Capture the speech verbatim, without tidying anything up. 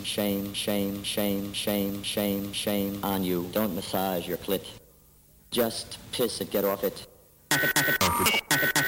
shame, shame, shame, shame, shame, shame on you. Don't massage your clit. Just piss it, get off it.